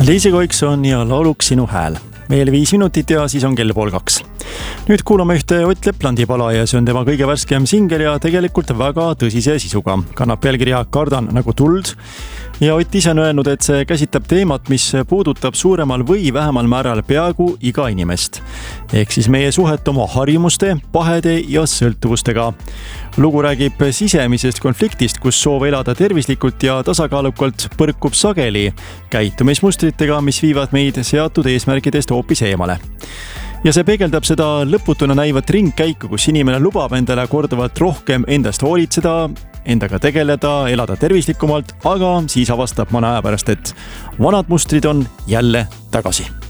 Liisi Koikson ja lauluks Sinu hääl. Veel 5 minutit ja siis on kell 1:30. Nüüd kuulame ühte Ott Leplandi pala ja see on tema kõige värskem singel ja tegelikult väga tõsise sisuga. Kannab pealkirja Kardan nagu tuld. Ja Ott ise on öelnud, et see käsitleb teemat, mis puudutab suuremal või vähemal määral peaaegu iga inimest. Ehk siis meie suhet oma harjumuste, pahede ja sõltuvustega. Lugu räägib sisemisest konfliktist, kus soov elada tervislikult ja tasakaalukalt põrkub sageli käitumismustritega, mis viivad meid seatud eesmärkidest hoopis eemale. Ja see peegeldab seda lõputuna näivat ringkäiku, kus inimene lubab endale korduvalt rohkem endast hoolitseda, endaga tegeleda, elada tervislikumalt, aga siis avastab mõne aja pärast, et vanad mustrid on jälle tagasi.